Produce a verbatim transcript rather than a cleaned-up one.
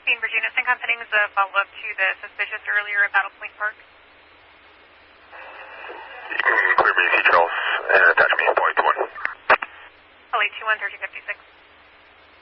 fifteen Virginia St. Company's a follow-up to the suspicious earlier at Battle Point Park. Mm, clear me, C twelve, and attach me, point one. L A two one thirty fifty-six.